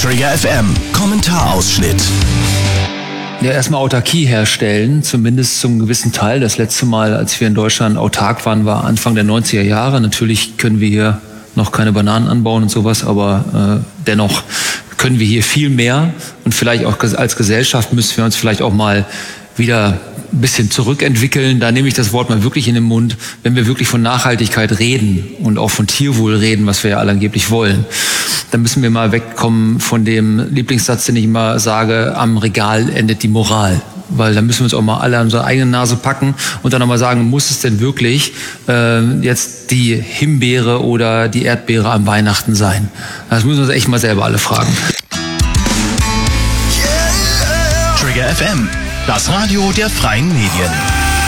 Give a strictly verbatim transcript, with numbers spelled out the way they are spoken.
Trigger F M, Kommentarausschnitt. Ja, erstmal Autarkie herstellen, zumindest zum gewissen Teil. Das letzte Mal, als wir in Deutschland autark waren, war Anfang der neunziger Jahre. Natürlich können wir hier noch keine Bananen anbauen und sowas, aber äh, dennoch können wir hier viel mehr. Und vielleicht auch als Gesellschaft müssen wir uns vielleicht auch mal wieder ein bisschen zurückentwickeln. Da nehme ich das Wort mal wirklich in den Mund. Wenn wir wirklich von Nachhaltigkeit reden und auch von Tierwohl reden, was wir ja alle angeblich wollen, dann müssen wir mal wegkommen von dem Lieblingssatz, den ich immer sage, am Regal endet die Moral. Weil da müssen wir uns auch mal alle an unsere eigene Nase packen und dann nochmal sagen, muss es denn wirklich äh, jetzt die Himbeere oder die Erdbeere am Weihnachten sein? Das müssen wir uns echt mal selber alle fragen. Trigger F M, das Radio der freien Medien.